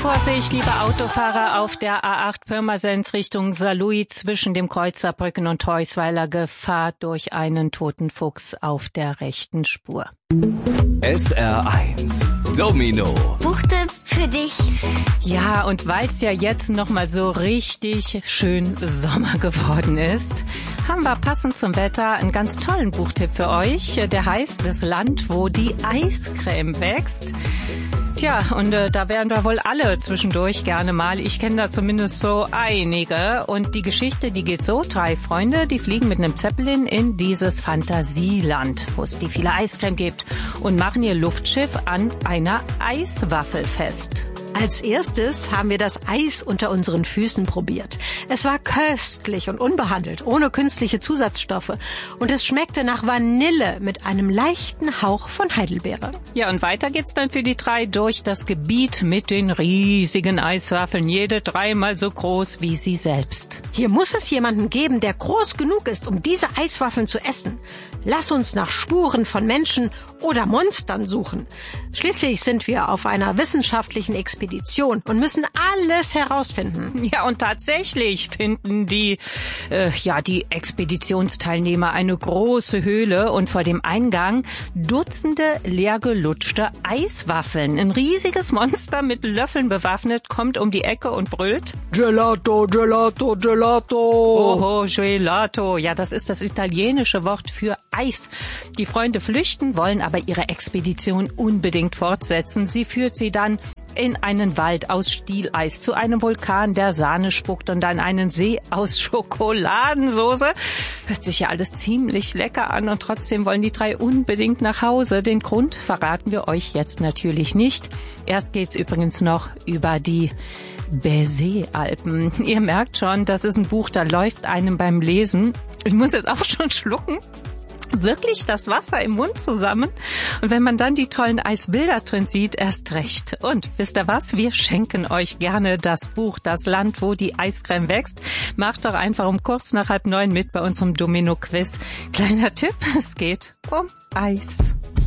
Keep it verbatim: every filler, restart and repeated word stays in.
Vorsicht, liebe Autofahrer auf der A acht Pirmasens Richtung Saarlouis zwischen dem Kreuz Saarbrücken und Heusweiler. Gefahr durch einen toten Fuchs auf der rechten Spur. S R eins Domino. Buchtipp für dich. Ja, und weil es ja jetzt noch mal so richtig schön Sommer geworden ist, haben wir passend zum Wetter einen ganz tollen Buchtipp für euch. Der heißt Das Land, wo die Eiscreme wächst. Tja, und äh, da wären wir wohl alle zwischendurch gerne mal. Ich kenne da zumindest so einige. Und die Geschichte, die geht so. Drei Freunde, die fliegen mit einem Zeppelin in dieses Fantasieland, wo es die viele Eiscreme gibt, und machen ihr Luftschiff an einer Eiswaffel fest. Als erstes haben wir das Eis unter unseren Füßen probiert. Es war köstlich und unbehandelt, ohne künstliche Zusatzstoffe. Und es schmeckte nach Vanille mit einem leichten Hauch von Heidelbeere. Ja, und weiter geht's dann für die drei durch das Gebiet mit den riesigen Eiswaffeln, jede dreimal so groß wie sie selbst. Hier muss es jemanden geben, der groß genug ist, um diese Eiswaffeln zu essen. Lass uns nach Spuren von Menschen oder Monstern suchen. Schließlich sind wir auf einer wissenschaftlichen Expedition und müssen alles herausfinden. Ja, und tatsächlich finden die, äh, ja, die Expeditionsteilnehmer eine große Höhle und vor dem Eingang Dutzende leergelutschte Eiswaffeln. Ein riesiges Monster mit Löffeln bewaffnet kommt um die Ecke und brüllt: Gelato, Gelato, Gelato. Oho, Gelato. Ja, das ist das italienische Wort für Eis. Die Freunde flüchten, wollen aber ihre Expedition unbedingt fortsetzen. Sie führt sie dann in einen Wald aus Stieleis, zu einem Vulkan, der Sahne spuckt, und dann einen See aus Schokoladensoße. Hört sich ja alles ziemlich lecker an, und trotzdem wollen die drei unbedingt nach Hause. Den Grund verraten wir euch jetzt natürlich nicht. Erst geht's übrigens noch über die Bessay-Alpen. Ihr merkt schon, das ist ein Buch, da läuft einem beim Lesen, ich muss jetzt auch schon schlucken, wirklich das Wasser im Mund zusammen. Und wenn man dann die tollen Eisbilder drin sieht, erst recht. Und wisst ihr was? Wir schenken euch gerne das Buch Das Land, wo die Eiscreme wächst. Macht doch einfach um kurz nach halb neun mit bei unserem Domino-Quiz. Kleiner Tipp, es geht um Eis.